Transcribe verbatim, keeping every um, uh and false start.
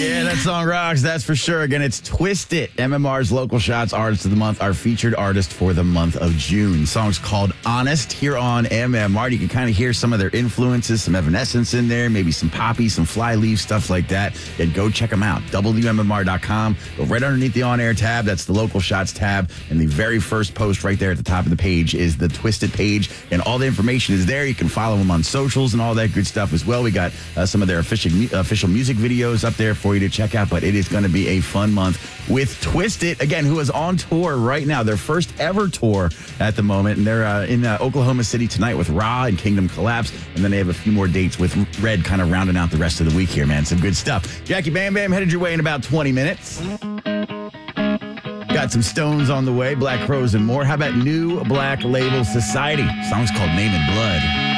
Yeah, that song rocks. That's for sure. Again, it's Twisted, M M R's Local Shots Artist of the Month, our featured artist for the month of June. The song's called Honest here on M M R. You can kind of hear some of their influences, some Evanescence in there, maybe some Poppy, some Flyleaf, stuff like that. And go check them out. W M M R dot com. Go right underneath the on-air tab. That's the Local Shots tab. And the very first post right there at the top of the page is the Twisted page. And all the information is there. You can follow them on socials and all that good stuff as well. We got uh, some of their official, official music videos up there for you to check out. But it is going to be a fun month with Twisted, again, who is on tour right now. Their first ever tour at the moment. And they're uh, in uh, Oklahoma City tonight with Ra and Kingdom Collapse. And then they have a few more dates with Red kind of rounding out the rest of the week here, man. Some good stuff. Jackie Bam Bam headed your way in about twenty minutes. Got some Stones on the way, Black Crowes and more. How about New Black Label Society? The song's called Name and Blood.